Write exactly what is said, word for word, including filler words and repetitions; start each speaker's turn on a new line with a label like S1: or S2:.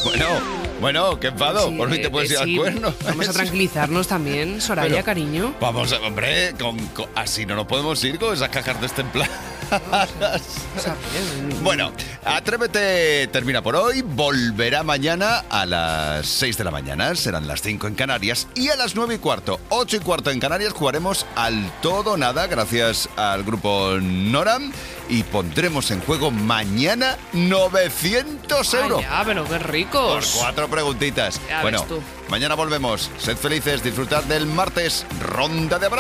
S1: Bueno, bueno, qué enfado.
S2: Sí,
S1: Por mí te puedes
S2: eh,
S1: ir
S2: sí.
S1: al cuerno.
S2: Vamos a tranquilizarnos también, Soraya,
S1: Pero-
S2: cariño.
S1: Vamos, a- hombre, con- con- así no nos podemos ir con esas cajas destempladas.
S2: O sea, eh,
S1: Bueno, Atrévete termina por hoy, volverá mañana a las seis de la mañana, serán las cinco en Canarias, y a las nueve y cuarto, ocho y cuarto en Canarias jugaremos al todo o nada gracias al grupo Noram y pondremos en juego mañana novecientos euros.
S2: Ah, ya, pero qué
S1: Por
S2: ricos.
S1: cuatro preguntitas.
S2: Ya
S1: Bueno,
S2: ves tú.
S1: mañana volvemos. Sed felices, disfrutad del martes, ronda de abrazos.